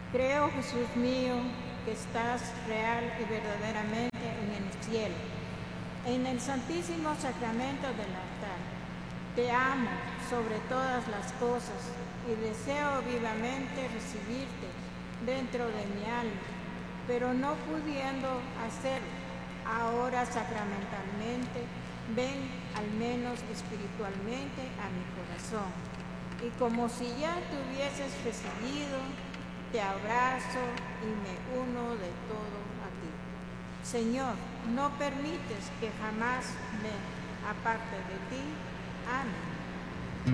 Creo, Jesús mío, que estás real y verdaderamente en el cielo, en el santísimo sacramento del altar. Te amo sobre todas las cosas y deseo vivamente recibirte dentro de mi alma, pero no pudiendo hacerlo ahora sacramentalmente, ven al menos espiritualmente a mi corazón. Y como si ya te hubieses recibido, te abrazo y me uno de todo a ti. Señor, no permites que jamás me aparte de ti. Amén.